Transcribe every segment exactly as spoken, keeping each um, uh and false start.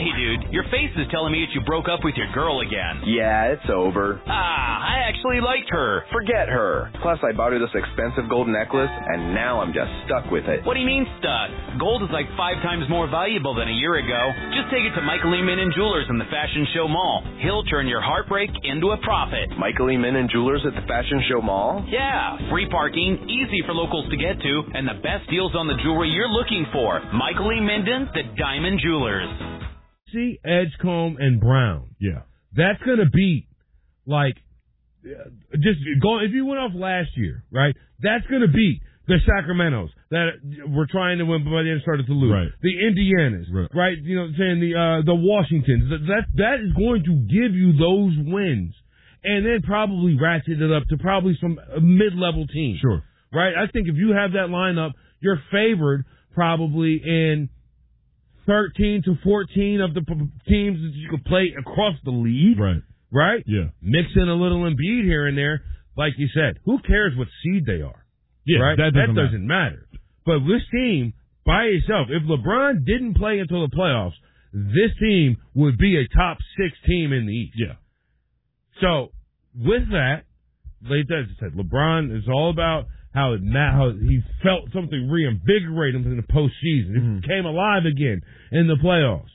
Hey, dude, your face is telling me that you broke up with your girl again. Yeah, it's over. Ah, I actually liked her. Forget her. Plus, I bought her this expensive gold necklace, and now I'm just stuck with it. What do you mean stuck? Gold is like five times more valuable than a year ago. Just take it to Michael E. Min and Jewelers in the Fashion Show Mall. He'll turn your heartbreak into a profit. Michael E. Min and Jewelers at the Fashion Show Mall? Yeah, free parking, easy for locals to get to, and the best deals on the jewelry you're looking for. Michael E. Minden, the Diamond Jewelers. See, Edgecombe and Brown. Yeah. That's going to beat, like, just go, if you went off last year, right, that's going to beat the Sacramentos that were trying to win, but by the end started to lose. Right. The Indianas, right. right, you know what I'm saying, the, uh, the Washingtons. That, that is going to give you those wins, and then probably ratchet it up to probably some mid-level teams. Sure. Right? I think if you have that lineup, you're favored probably in thirteen to fourteen of the p- teams that you could play across the league. Right. Right? Yeah. Mix in a little Embiid here and there. Like you said, who cares what seed they are? Yeah, right? that doesn't, that doesn't matter. matter. But this team, by itself, if LeBron didn't play until the playoffs, this team would be a top six team in the East. Yeah. So, with that, like I said, LeBron is all about how it how he felt something reinvigorate him in the postseason. He mm-hmm. came alive again in the playoffs.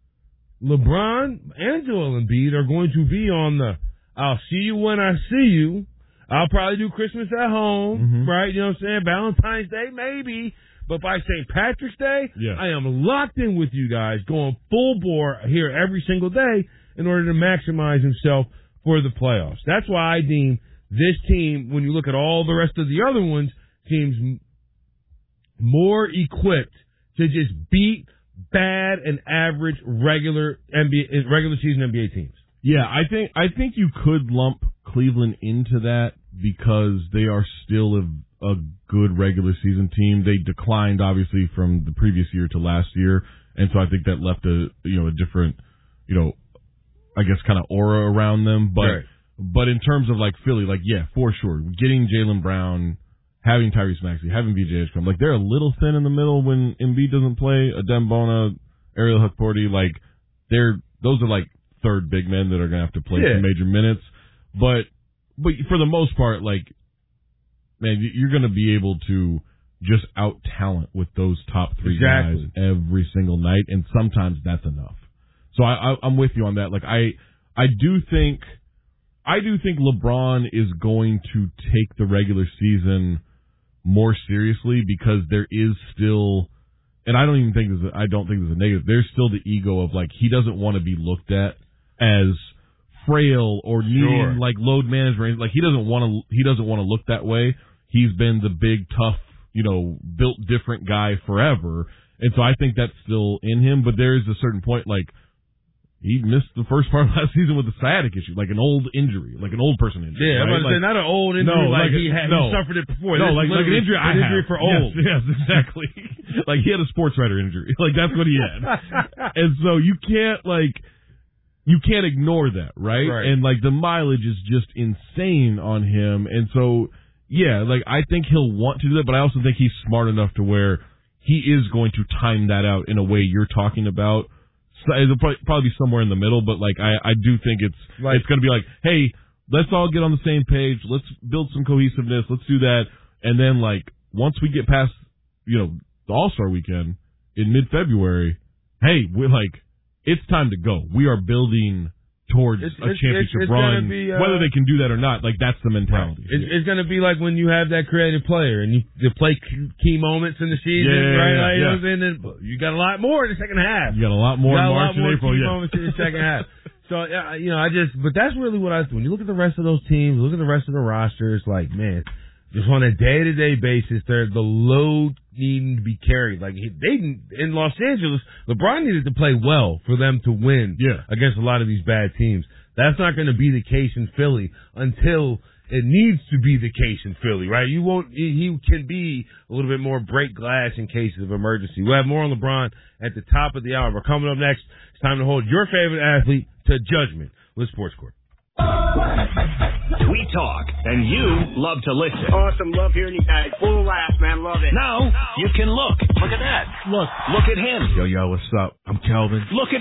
LeBron and Joel Embiid are going to be on the I'll see you when I see you. I'll probably do Christmas at home, mm-hmm. right? You know what I'm saying? Valentine's Day, maybe. But by Saint Patrick's Day, yeah. I am locked in with you guys, going full bore here every single day in order to maximize himself for the playoffs. That's why I deem this team, when you look at all the rest of the other ones, seems m- more equipped to just beat bad and average regular N B A, regular season N B A teams. Yeah, I think I think you could lump Cleveland into that because they are still a, a good regular season team. They declined obviously from the previous year to last year, and so I think that left a you know a different you know I guess kind of aura around them, but. Right. But in terms of, like, Philly, like, yeah, for sure, getting Jaylen Brown, having Tyrese Maxey, having B J Edgecombe, like, they're a little thin in the middle when Embiid doesn't play, Adem Bona, Ariel Hukporti, like, they're, those are, like, third big men that are going to have to play yeah. some major minutes. But, but for the most part, like, man, you're going to be able to just out-talent with those top three exactly. guys every single night, and sometimes that's enough. So I, I, I'm with you on that. Like, I, I do think... I do think LeBron is going to take the regular season more seriously because there is still, and I don't even think there's a, I don't think there's a negative. There's still the ego of like he doesn't want to be looked at as frail or needing sure. like load management. Like he doesn't want to he doesn't want to look that way. He's been the big tough, you know, built different guy forever, and so I think that's still in him. But there is a certain point like. He missed the first part of last season with a sciatic issue, like an old injury, like an old person injury. Yeah, right? I'm about to like, say, not an old injury no, like, like he, a, had, no. he suffered it before. No, This like, like an injury I an have. injury for old. Yes, yes, exactly. Like he had a sports writer injury. Like that's what he had. And so you can't, like, you can't ignore that, right? right? And, like, the mileage is just insane on him. And so, yeah, like, I think he'll want to do that, but I also think he's smart enough to where he is going to time that out in a way you're talking about. So it'll probably be somewhere in the middle, but like I, I do think it's like, it's going to be like, hey, let's all get on the same page. Let's build some cohesiveness. Let's do that, and then like once we get past you know the All-Star weekend in mid-February, hey, we're like it's time to go. We are building towards it's, a it's, championship it's, it's run, be, uh, whether they can do that or not. Like that's the mentality. Right. It's, it's going to be like when you have that creative player and you, you play key moments in the season, yeah, right? Yeah, like, you yeah. know what I'm saying? You got a lot more in the second half. You got a lot more you got in a March lot more and April. key Yeah. moments in the second half. So uh, you know, I just, but that's really what I. When you look at the rest of those teams, look at the rest of the rosters, like man. Just on a day-to-day basis, they're the load needing to be carried. Like they in Los Angeles, LeBron needed to play well for them to win yeah. against a lot of these bad teams. That's not going to be the case in Philly until it needs to be the case in Philly, right? You won't. He can be a little bit more break glass in cases of emergency. We'll have more on LeBron at the top of the hour. But coming up next, it's time to hold your favorite athlete to judgment with Sports Court. We talk, and you love to listen. Awesome. Love hearing you guys. Full laughs, man. Love it. Now, you can look. Look at that. Look. Look at him. Yo, yo, what's up? I'm Kelvin. Look at